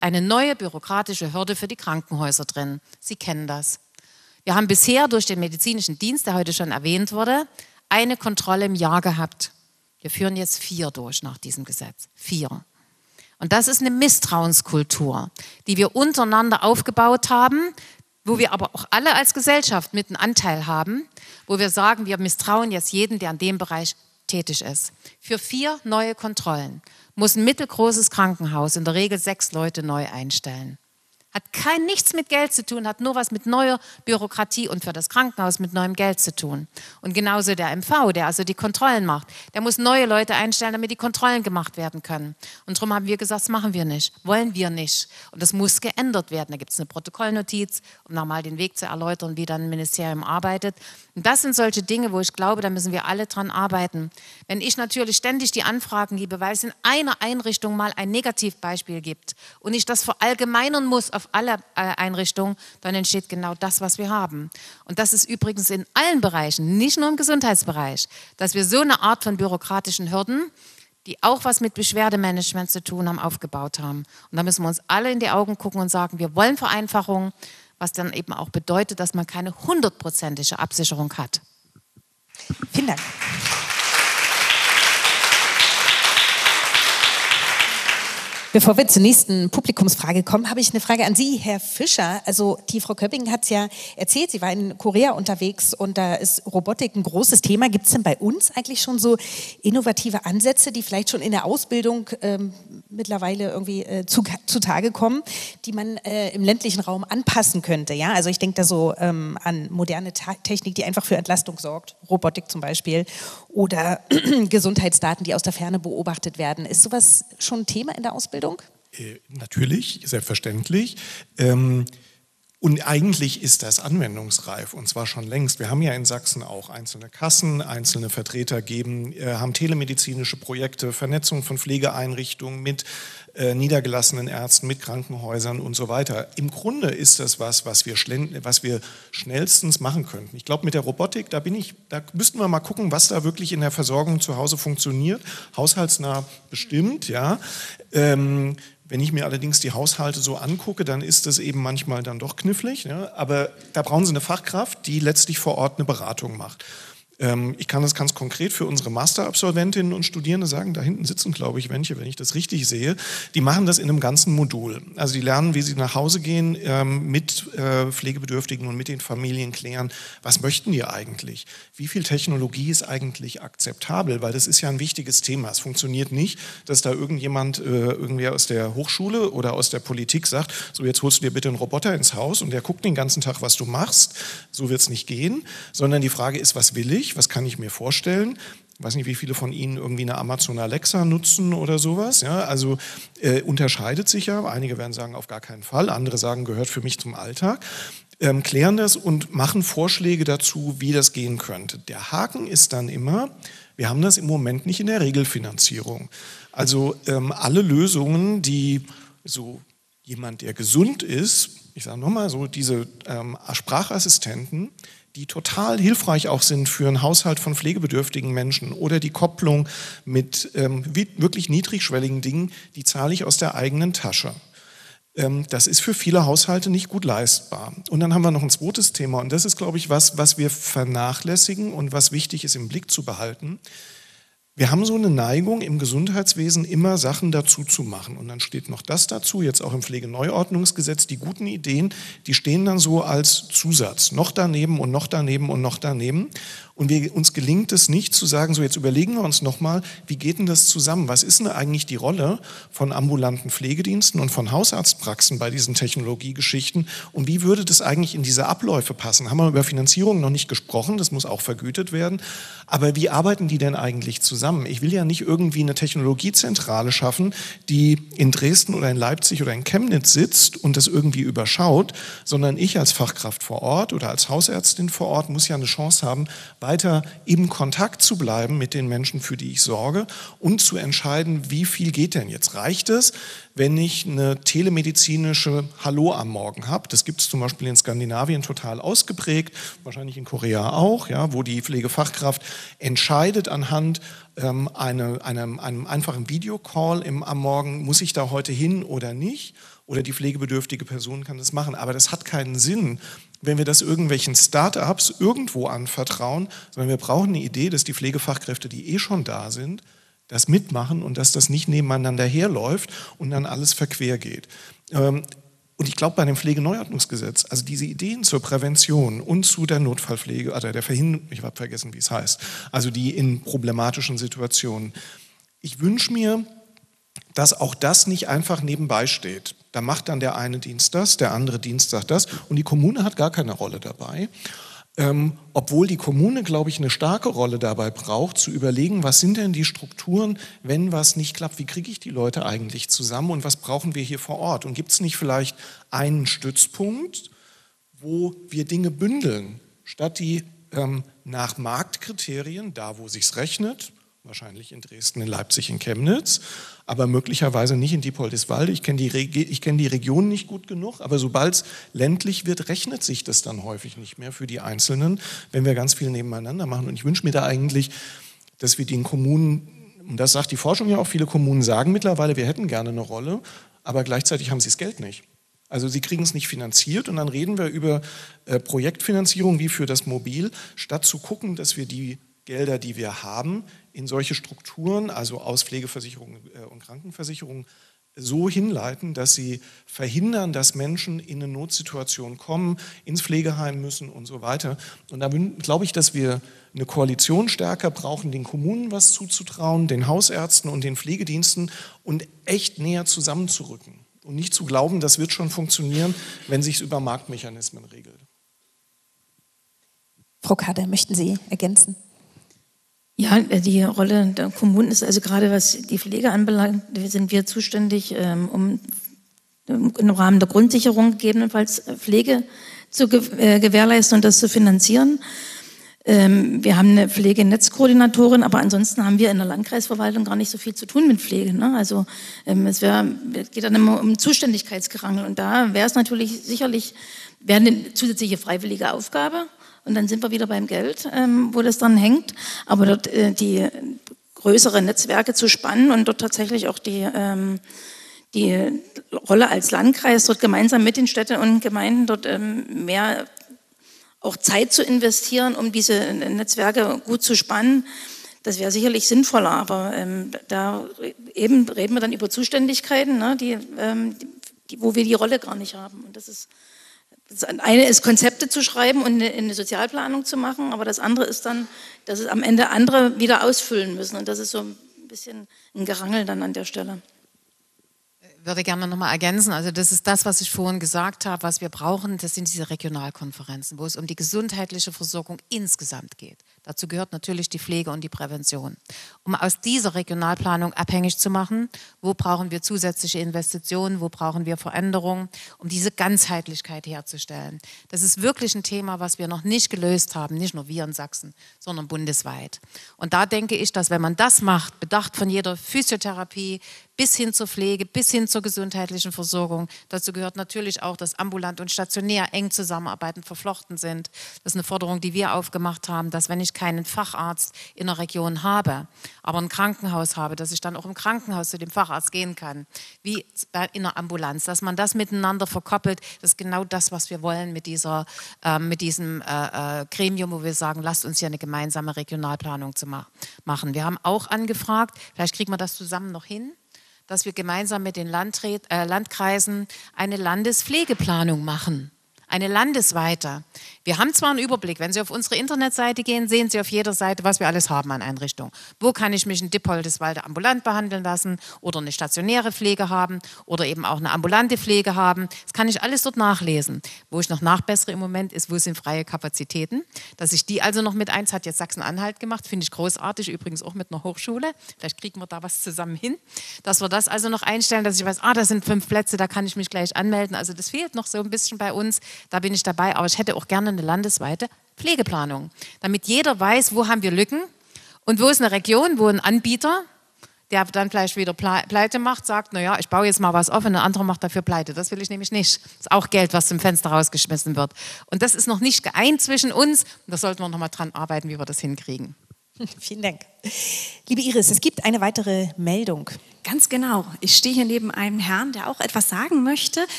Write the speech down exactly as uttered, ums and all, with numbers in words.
eine neue bürokratische Hürde für die Krankenhäuser drin. Sie kennen das. Wir haben bisher durch den medizinischen Dienst, der heute schon erwähnt wurde, eine Kontrolle im Jahr gehabt. Wir führen jetzt vier durch nach diesem Gesetz. Vier. Und das ist eine Misstrauenskultur, die wir untereinander aufgebaut haben, wo wir aber auch alle als Gesellschaft mit einem Anteil haben, wo wir sagen, wir misstrauen jetzt jeden, der in dem Bereich tätig ist. Für vier neue Kontrollen muss ein mittelgroßes Krankenhaus in der Regel sechs Leute neu einstellen. Hat kein nichts mit Geld zu tun, hat nur was mit neuer Bürokratie und für das Krankenhaus mit neuem Geld zu tun. Und genauso der M V, der also die Kontrollen macht, der muss neue Leute einstellen, damit die Kontrollen gemacht werden können. Und darum haben wir gesagt, das machen wir nicht, wollen wir nicht. Und das muss geändert werden. Da gibt es eine Protokollnotiz, um nochmal den Weg zu erläutern, wie dann ein Ministerium arbeitet. Und das sind solche Dinge, wo ich glaube, da müssen wir alle dran arbeiten. Wenn ich natürlich ständig die Anfragen gebe, weil es in einer Einrichtung mal ein Negativbeispiel gibt und ich das verallgemeinern muss auf alle Einrichtungen, dann entsteht genau das, was wir haben. Und das ist übrigens in allen Bereichen, nicht nur im Gesundheitsbereich, dass wir so eine Art von bürokratischen Hürden, die auch was mit Beschwerdemanagement zu tun haben, aufgebaut haben. Und da müssen wir uns alle in die Augen gucken und sagen, wir wollen Vereinfachung, was dann eben auch bedeutet, dass man keine hundertprozentige Absicherung hat. Vielen Dank. Bevor wir zur nächsten Publikumsfrage kommen, habe ich eine Frage an Sie, Herr Fischer. Also die Frau Köpping hat es ja erzählt, sie war in Korea unterwegs und da ist Robotik ein großes Thema. Gibt es denn bei uns eigentlich schon so innovative Ansätze, die vielleicht schon in der Ausbildung ähm, mittlerweile irgendwie äh, zu, zutage kommen, die man äh, im ländlichen Raum anpassen könnte? Ja, also ich denke da so ähm, an moderne Ta- Technik, die einfach für Entlastung sorgt, Robotik zum Beispiel, oder Gesundheitsdaten, die aus der Ferne beobachtet werden. Ist sowas schon ein Thema in der Ausbildung? Äh, natürlich, selbstverständlich. Ähm, und eigentlich ist das anwendungsreif und zwar schon längst. Wir haben ja in Sachsen auch einzelne Kassen, einzelne Vertreter geben, äh, haben telemedizinische Projekte, Vernetzung von Pflegeeinrichtungen mit äh, niedergelassenen Ärzten, mit Krankenhäusern und so weiter. Im Grunde ist das was, was wir, schnell, was wir schnellstens machen könnten. Ich glaube, mit der Robotik, da bin ich, da müssten wir mal gucken, was da wirklich in der Versorgung zu Hause funktioniert. Haushaltsnah bestimmt, ja. Ähm, Wenn ich mir allerdings die Haushalte so angucke, dann ist das eben manchmal dann doch knifflig. Ja? Aber da brauchen Sie eine Fachkraft, die letztlich vor Ort eine Beratung macht. Ähm, ich kann das ganz konkret für unsere Masterabsolventinnen und Studierende sagen, da hinten sitzen, glaube ich, welche, wenn ich das richtig sehe, die machen das in einem ganzen Modul. Also die lernen, wie sie nach Hause gehen, ähm, mit äh, Pflegebedürftigen und mit den Familien klären, was möchten die eigentlich? Wie viel Technologie ist eigentlich akzeptabel? Weil das ist ja ein wichtiges Thema. Es funktioniert nicht, dass da irgendjemand, äh, irgendwer aus der Hochschule oder aus der Politik sagt, so jetzt holst du dir bitte einen Roboter ins Haus und der guckt den ganzen Tag, was du machst. So wird es nicht gehen, sondern die Frage ist, was will ich? Was kann ich mir vorstellen? Ich weiß nicht, wie viele von Ihnen irgendwie eine Amazon Alexa nutzen oder sowas. Ja, also äh, unterscheidet sich ja. Einige werden sagen, auf gar keinen Fall. Andere sagen, gehört für mich zum Alltag. Ähm, klären das und machen Vorschläge dazu, wie das gehen könnte. Der Haken ist dann immer, wir haben das im Moment nicht in der Regelfinanzierung. Also ähm, alle Lösungen, die so jemand, der gesund ist, ich sage nochmal so, diese ähm, Sprachassistenten, die total hilfreich auch sind für einen Haushalt von pflegebedürftigen Menschen oder die Kopplung mit ähm, wirklich niedrigschwelligen Dingen, die zahle ich aus der eigenen Tasche. Ähm, das ist für viele Haushalte nicht gut leistbar. Und dann haben wir noch ein zweites Thema und das ist, glaube ich, was, was wir vernachlässigen und was wichtig ist im Blick zu behalten. Wir haben so eine Neigung im Gesundheitswesen, immer Sachen dazu zu machen. Und dann steht noch das dazu, jetzt auch im Pflegeneuordnungsgesetz, die guten Ideen, die stehen dann so als Zusatz. Noch daneben und noch daneben und noch daneben. Und wir, uns gelingt es nicht zu sagen, so jetzt überlegen wir uns nochmal, wie geht denn das zusammen? Was ist denn eigentlich die Rolle von ambulanten Pflegediensten und von Hausarztpraxen bei diesen Technologiegeschichten? Und wie würde das eigentlich in diese Abläufe passen? Haben wir über Finanzierung noch nicht gesprochen, das muss auch vergütet werden. Aber wie arbeiten die denn eigentlich zusammen? Ich will ja nicht irgendwie eine Technologiezentrale schaffen, die in Dresden oder in Leipzig oder in Chemnitz sitzt und das irgendwie überschaut, sondern ich als Fachkraft vor Ort oder als Hausärztin vor Ort muss ja eine Chance haben, weiter im Kontakt zu bleiben mit den Menschen, für die ich sorge und zu entscheiden, wie viel geht denn jetzt? Reicht es, wenn ich eine telemedizinische Hallo am Morgen habe? Das gibt es zum Beispiel in Skandinavien total ausgeprägt, wahrscheinlich in Korea auch, ja, wo die Pflegefachkraft entscheidet anhand ähm, eine, einem, einem einfachen Videocall im, am Morgen, muss ich da heute hin oder nicht? oder die pflegebedürftige Person kann das machen. Aber das hat keinen Sinn, wenn wir das irgendwelchen Start-ups irgendwo anvertrauen, sondern wir brauchen eine Idee, dass die Pflegefachkräfte, die eh schon da sind, das mitmachen und dass das nicht nebeneinander herläuft und dann alles verquer geht. Und ich glaube, bei dem Pflegeneuordnungsgesetz, also diese Ideen zur Prävention und zu der Notfallpflege, oder der Verhinderung, ich habe vergessen, wie es heißt, also die in problematischen Situationen, ich wünsche mir, dass auch das nicht einfach nebenbei steht. Da macht dann der eine Dienst das, der andere Dienst sagt das und die Kommune hat gar keine Rolle dabei. Ähm, obwohl die Kommune, glaube ich, eine starke Rolle dabei braucht, zu überlegen, was sind denn die Strukturen, wenn was nicht klappt, wie kriege ich die Leute eigentlich zusammen und was brauchen wir hier vor Ort? Und gibt es nicht vielleicht einen Stützpunkt, wo wir Dinge bündeln, statt die ähm, nach Marktkriterien, da wo sich's rechnet, wahrscheinlich in Dresden, in Leipzig, in Chemnitz, aber möglicherweise nicht in Diepoldiswalde. Ich kenne die, Regi- ich kenn die Region nicht gut genug, aber sobald es ländlich wird, rechnet sich das dann häufig nicht mehr für die Einzelnen, wenn wir ganz viel nebeneinander machen. Und ich wünsche mir da eigentlich, dass wir den Kommunen, und das sagt die Forschung ja auch, viele Kommunen sagen mittlerweile, wir hätten gerne eine Rolle, aber gleichzeitig haben sie das Geld nicht. Also sie kriegen es nicht finanziert und dann reden wir über äh, Projektfinanzierung wie für das Mobil, statt zu gucken, dass wir die Gelder, die wir haben, in solche Strukturen, also aus Pflegeversicherung und Krankenversicherung, so hinleiten, dass sie verhindern, dass Menschen in eine Notsituation kommen, ins Pflegeheim müssen und so weiter. Und da glaube ich, dass wir eine Koalition stärker brauchen, den Kommunen was zuzutrauen, den Hausärzten und den Pflegediensten und echt näher zusammenzurücken. Und nicht zu glauben, das wird schon funktionieren, wenn sich es über Marktmechanismen regelt. Frau Kader, möchten Sie ergänzen? Ja, die Rolle der Kommunen ist also gerade, was die Pflege anbelangt, sind wir zuständig, um im Rahmen der Grundsicherung gegebenenfalls Pflege zu gewährleisten und das zu finanzieren. Wir haben eine Pflegenetzkoordinatorin, aber ansonsten haben wir in der Landkreisverwaltung gar nicht so viel zu tun mit Pflege. Ne? Also es, wär, es geht dann immer um Zuständigkeitsgerangel und da wäre es natürlich sicherlich, wäre eine zusätzliche freiwillige Aufgabe. Und dann sind wir wieder beim Geld, ähm, wo das dann hängt. Aber dort äh, die größere Netzwerke zu spannen und dort tatsächlich auch die, ähm, die Rolle als Landkreis, dort gemeinsam mit den Städten und Gemeinden dort ähm, mehr auch Zeit zu investieren, um diese Netzwerke gut zu spannen. Das wäre sicherlich sinnvoller, aber ähm, da eben reden wir dann über Zuständigkeiten, ne, die, ähm, die, wo wir die Rolle gar nicht haben. Und das ist Das eine ist, Konzepte zu schreiben und eine, eine Sozialplanung zu machen, aber das andere ist dann, dass es am Ende andere wieder ausfüllen müssen. Und das ist so ein bisschen ein Gerangel dann an der Stelle. Ich würde gerne noch mal ergänzen, also das ist das, was ich vorhin gesagt habe, was wir brauchen, das sind diese Regionalkonferenzen, wo es um die gesundheitliche Versorgung insgesamt geht. Dazu gehört natürlich die Pflege und die Prävention. Um aus dieser Regionalplanung abhängig zu machen, wo brauchen wir zusätzliche Investitionen, wo brauchen wir Veränderungen, um diese Ganzheitlichkeit herzustellen. Das ist wirklich ein Thema, was wir noch nicht gelöst haben, nicht nur wir in Sachsen, sondern bundesweit. Und da denke ich, dass wenn man das macht, bedacht von jeder Physiotherapie bis hin zur Pflege, bis hin zur gesundheitlichen Versorgung, dazu gehört natürlich auch, dass ambulant und stationär eng zusammenarbeiten, verflochten sind. Das ist eine Forderung, die wir aufgemacht haben, dass wenn ich keinen Facharzt in der Region habe, aber ein Krankenhaus habe, dass ich dann auch im Krankenhaus zu dem Facharzt gehen kann, wie in der Ambulanz, dass man das miteinander verkoppelt. Das ist genau das, was wir wollen mit, dieser, äh, mit diesem äh, äh, Gremium, wo wir sagen, lasst uns hier eine gemeinsame Regionalplanung zu ma- machen. Wir haben auch angefragt, vielleicht kriegen wir das zusammen noch hin, dass wir gemeinsam mit den Landrät, äh, Landkreisen eine Landespflegeplanung machen. Eine landesweite. Wir haben zwar einen Überblick, wenn Sie auf unsere Internetseite gehen, sehen Sie auf jeder Seite, was wir alles haben an Einrichtungen. Wo kann ich mich in Dippoldiswalde ambulant behandeln lassen oder eine stationäre Pflege haben oder eben auch eine ambulante Pflege haben. Das kann ich alles dort nachlesen. Wo ich noch nachbessere im Moment ist, wo sind freie Kapazitäten. Dass ich die also noch mit eins, hat jetzt Sachsen-Anhalt gemacht, finde ich großartig, übrigens auch mit einer Hochschule. Vielleicht kriegen wir da was zusammen hin. Dass wir das also noch einstellen, dass ich weiß, ah, das sind fünf Plätze, da kann ich mich gleich anmelden. Also das fehlt noch so ein bisschen bei uns. Da bin ich dabei, aber ich hätte auch gerne eine landesweite Pflegeplanung, damit jeder weiß, wo haben wir Lücken und wo ist eine Region, wo ein Anbieter, der dann vielleicht wieder Pleite macht, sagt, naja, ich baue jetzt mal was auf und ein anderer macht dafür Pleite. Das will ich nämlich nicht. Das ist auch Geld, was zum Fenster rausgeschmissen wird. Und das ist noch nicht geeint zwischen uns und da sollten wir noch mal dran arbeiten, wie wir das hinkriegen. Vielen Dank. Liebe Iris, es gibt eine weitere Meldung. Ganz genau. Ich stehe hier neben einem Herrn, der auch etwas sagen möchte.